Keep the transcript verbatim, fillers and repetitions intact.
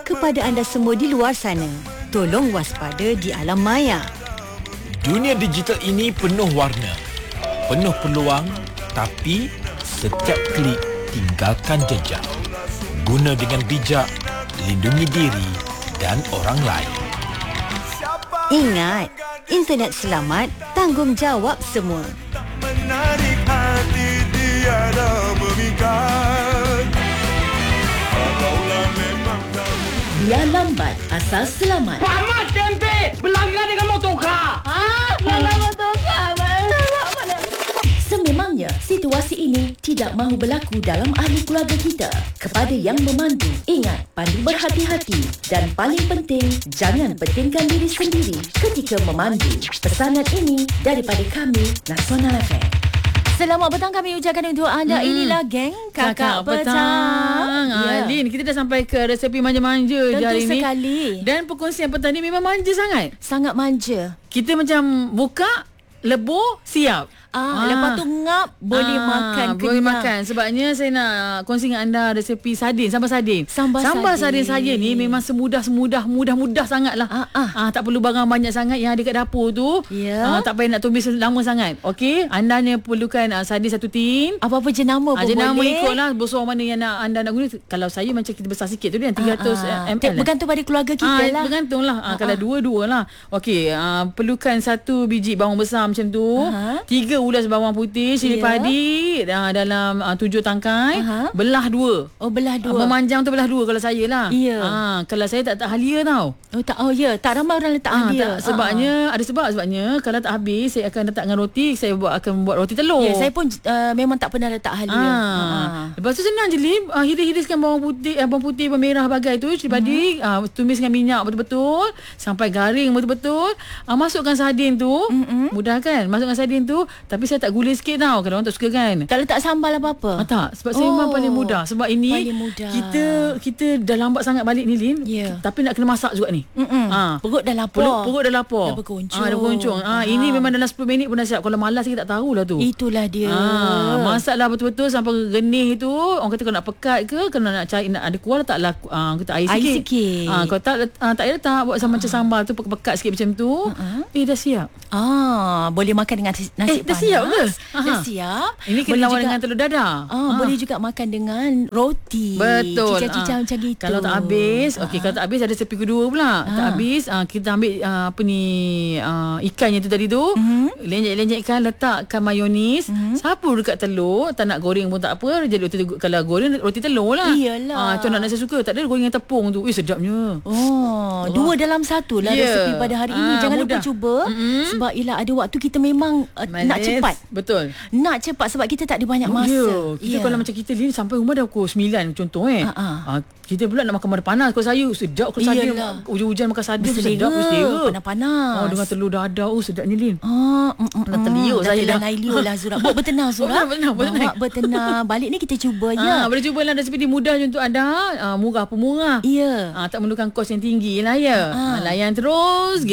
kepada anda semua di luar sana. Tolong waspada di alam maya. Dunia digital ini penuh warna, penuh peluang, tapi setiap klik tinggalkan jejak. Guna dengan bijak, lindungi diri dan orang lain. Ingat, internet selamat, tanggungjawab semua. Menarik hati tiada memikat. Kalaulah memang kamu Biar lambat asal selamat. Pamat tempe berlanggar dengan motorkar. Ah, Langgar motorkar. Sememangnya situasi ini tidak mahu berlaku dalam ahli keluarga kita. Kepada yang memandu, ingat pandu berhati-hati dan paling penting jangan pentingkan diri sendiri ketika memandu. Pesanan ini daripada kami Nasional F M. Selamat petang kami ucapkan untuk anda. Hmm. Inilah geng Kakak, Kakak Petang. petang. Ya. Lin, kita dah sampai ke resepi manja-manja Tentu hari ini. sekali. Dan perkongsian petang ni memang manja sangat. Sangat manja. Kita macam buka, lebur, siap. Ah, ah. Lepas tu ngap boleh ah, makan kenyang. Boleh makan. Sebabnya saya nak kongsi dengan anda resepi sardin, sambal sardin. Sambal, sambal sardin. sardin saya ni memang semudah-semudah mudah-mudah sangatlah. Ah, ah. Ah, tak perlu barang banyak sangat yang ada kat dapur tu. Ya. Ah, tak payah nak tumis lama sangat. Okey, anda hanya perlukan ah, sardin satu tin. Apa-apa jenama pun ah, jenama boleh. ikutlah besar mana yang nak, anda nak guna. Kalau saya macam kita besar sikit tu dia tiga ratus ah, ah. mililiter. Bergantung pada keluarga kita ah, lah. Bergantunglah. Ah, ah, kalau ah. dua-dua lah. Okey, ah, perlukan satu biji bawang besar macam tu. Ah. Tiga ulas bawang putih. Cili Ya. padi uh, dalam uh, tujuh tangkai. Aha. Belah dua. Oh, belah Uh, dua. memanjang tu belah dua kalau saya lah. Ya. Uh, kalau saya tak tak halia tau. Oh, tak. Oh, ya. Tak ramai orang letak Ah, halia. tak, sebabnya ada sebab sebabnya kalau tak habis saya akan letak dengan roti, saya buat akan buat roti telur. Ya, saya pun uh, memang tak pernah letak halia. Ah. Ah. Lepas tu senang je Lim, uh, hiris-hiriskan bawang putih, uh, bawang putih bermerah bagai tu, cili padi, uh-huh. uh, tumis dengan minyak betul-betul sampai garing betul-betul. Uh, masukkan sardin tu. Uh-huh. Mudah kan? Masukkan sardin tu, tapi saya tak gulai sikit tau. Kalau orang tak suka kan. Tak letak sambal apa-apa? Ah, tak, sebab oh, saya memang paling mudah. Sebab ini paling mudah. kita kita dah lambat sangat balik ni Lin. Yeah. Tapi nak kena masak juga ni. Ah. Perut dah lapar. Perut, perut dah lapar. Dah berkuncung. Ah, dah berkuncung. Ah, ini memang dalam sepuluh minit pun dah siap. Kalau malas kita tak tahulah tu. Itulah dia. Ah, masaklah betul-betul sampai renih tu. Orang kata kalau nak pekat ke, kalau nak cari nak ada kuah letaklah ah, kita air sikit. Air sikit. Ah, kalau tak ah, tak payah letak buat sama ah. macam sambal tu pekat sikit macam tu. Uh-huh. Eh dah siap. Ah, boleh makan dengan nasi eh, panas. Dah siap ke? Dah siap. Ini kena lawan dengan telur dadah. Ah, ah, boleh juga makan dengan roti. Betul. Cicah-cicah ah. macam gitu. Kalau tak habis, ah. okey kalau tak habis ada sepi kedua pula. Ah. Tak habis, ah, kita ambil ah, apa ni ah, ikannya tu tadi tu, mm-hmm. lenjek-lenjekkan, letakkan mayonis, mm-hmm. sapu dekat telur, tak nak goreng pun tak apa. Jadi roti, kalau goreng roti telur lah. Iyalah. Ah, tu nak saya suka. Tak ada goreng dengan tepung tu. Eh sedapnya. Oh, dua dalam satu lah yeah. resepi pada hari ini. Ah, Jangan mudah. lupa cuba. Mm-hmm. Sebab ialah ada waktu kita memang uh, nak cepat. Betul. Nak cepat sebab kita tak ada banyak masa. Oh, yeah. Kita yeah. kalau macam kita ni sampai rumah dah pukul sembilan contoh eh. Uh-uh. Ah, kita pula nak makan panas. Kalau saya sedap kalau sardin. Hujan-hujan makan sardin sedap mesti. Panas-panas. Oh, dengan telur dadah. Oh, sedapnya Lin. Oh, mm, mm, nak terliuk saya dah. Dah liur lah Zura. Buat bertenang Zura. Oh, benar, benar. Buat bertenang. Balik ni kita cuba ya. Ah, boleh cuba lah resepi dia mudah je untuk anda. Ah, murah pun murah. Ya. Ah, tak memerlukan kos yang tinggi lah ya. Ah. Ah, layan terus.